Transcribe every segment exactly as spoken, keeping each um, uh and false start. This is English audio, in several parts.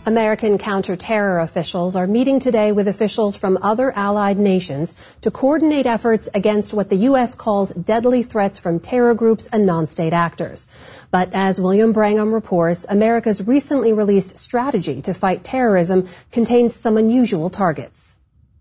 American counter-terror officials are meeting today with officials from other allied nations to coordinate efforts against what the U S calls deadly threats from terror groups and non-state actors. But as William Brangham reports, America's recently released strategy to fight terrorism contains some unusual targets.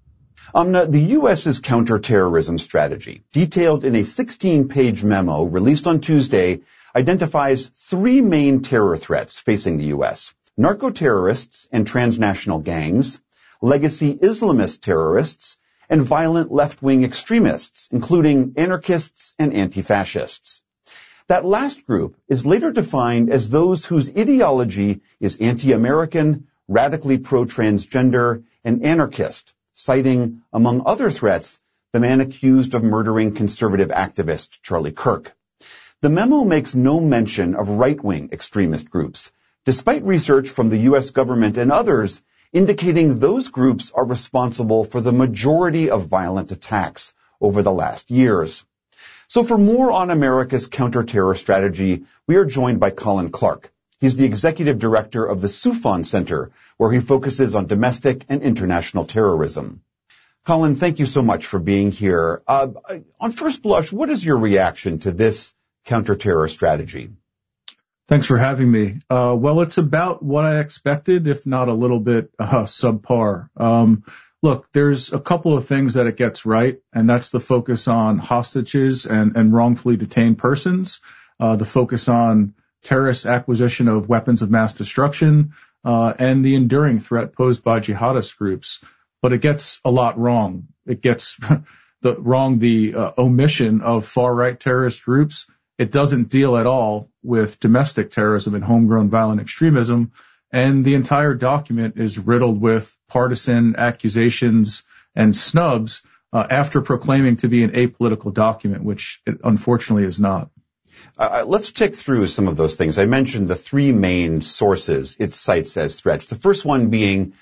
Amna, the U S's counterterrorism strategy, detailed in a sixteen-page memo released on Tuesday, identifies three main terror threats facing the U S: narco-terrorists and transnational gangs, legacy Islamist terrorists, and violent left-wing extremists, including anarchists and anti-fascists. That last group is later defined as those whose ideology is anti-American, radically pro-transgender, and anarchist, citing, among other threats, the man accused of murdering conservative activist Charlie Kirk. The memo makes no mention of right-wing extremist groups, despite research from the U S government and others indicating those groups are responsible for the majority of violent attacks over the last years. So for more on America's counterterror strategy, we are joined by Colin Clark. He's the executive director of the Soufan Center, where he focuses on domestic and international terrorism. Colin, thank you so much for being here. Uh, on first blush, what is your reaction to this counterterror strategy? Thanks for having me. Uh, well, it's about what I expected, if not a little bit uh, subpar. Um, look, there's a couple of things that it gets right, and that's the focus on hostages and, and wrongfully detained persons, uh, the focus on terrorist acquisition of weapons of mass destruction, uh, and the enduring threat posed by jihadist groups. But it gets a lot wrong. It gets the wrong the uh, omission of far-right terrorist groups. It doesn't deal at all with domestic terrorism and homegrown violent extremism, and the entire document is riddled with partisan accusations and snubs uh, after proclaiming to be an apolitical document, which it unfortunately is not. Uh, let's tick through some of those things. I mentioned the three main sources it cites as threats. The first one being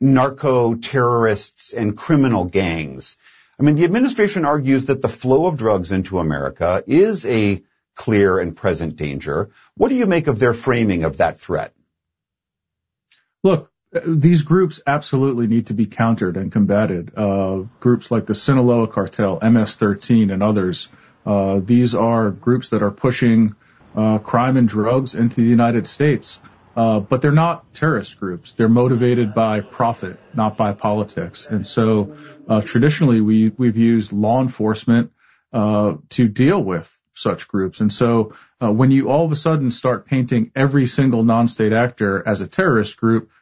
narco-terrorists and criminal gangs. I mean, the administration argues that the flow of drugs into America is a clear and present danger. What do you make of their framing of that threat? Look, these groups absolutely need to be countered and combated. Uh, groups like the Sinaloa Cartel, M S thirteen, and others. Uh, these are groups that are pushing uh, crime and drugs into the United States. Uh, but they're not terrorist groups. They're motivated by profit, not by politics. And so uh, traditionally we, we've used law enforcement uh, to deal with such groups. And so uh, when you all of a sudden start painting every single non-state actor as a terrorist group,